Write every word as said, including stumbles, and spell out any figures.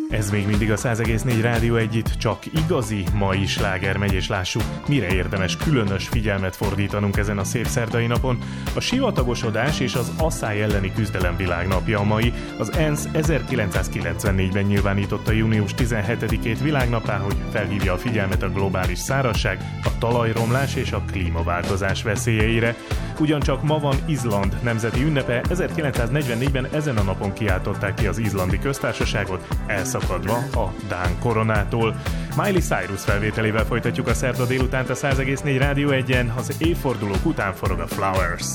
Ez még mindig a száz egész négy Rádió egy, itt csak igazi mai sláger megy, és lássuk, mire érdemes különös figyelmet fordítanunk ezen a szép szerdai napon. A sivatagosodás és az asszály elleni küzdelem világnapja a mai. Az ENSZ ezerkilencszázkilencvennégyben nyilvánította június tizenhetedikét világnappá, hogy felhívja a figyelmet a globális szárazság, a talajromlás és a klímaváltozás veszélyeire. Ugyancsak ma van Izland nemzeti ünnepe, ezerkilencszáznegyvennégyben ezen a napon kiáltották ki az Izlandi Köztársaságot, elszakadva a dán koronától. Miley Cyrus felvételével folytatjuk a szerda délutánt a száz egész négy Rádió egyen, az évfordulók után forog a Flowers.